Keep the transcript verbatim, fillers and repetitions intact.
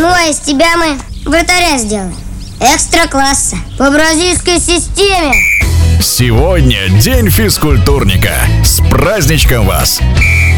Ну а из тебя мы вратаря сделаем. Экстра-класса. По бразильской системе. Сегодня день физкультурника. С праздничком вас!